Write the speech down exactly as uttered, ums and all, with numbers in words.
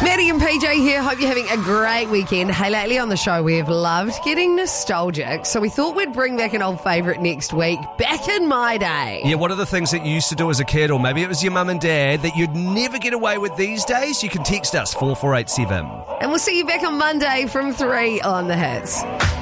Maddie and P J here. Hope you're having a great weekend. Hey, lately on the show, we've loved getting nostalgic, so we thought we'd bring back an old favourite next week. Back in my day. Yeah, what are the things that you used to do as a kid, or maybe it was your mum and dad, that you'd never get away with these days? You can text us, four four eight seven. And we'll see you back on Monday from three on The Hits.